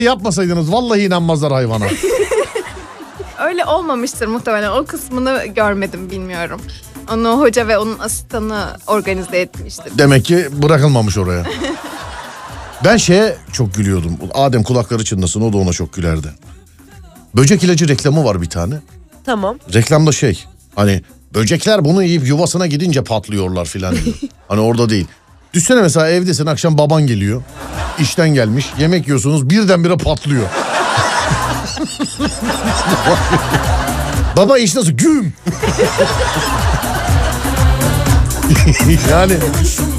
yapmasaydınız vallahi inanmazlar hayvana. Öyle olmamıştır muhtemelen. O kısmını görmedim, bilmiyorum. Onu hoca ve onun asistanı organize etmiştir. Demek ki bırakılmamış oraya. Ben şeye çok gülüyordum. Adem kulakları çınlasın, o da ona çok gülerdi. Böcek ilacı reklamı var bir tane. Tamam. Reklamda hani böcekler bunu yiyip yuvasına gidince patlıyorlar filan diyor. Hani orada değil. Düşsene mesela evdesin, akşam baban geliyor. İşten gelmiş, yemek yiyorsunuz, birdenbire patlıyor. Baba iş nasıl? Güm. Yani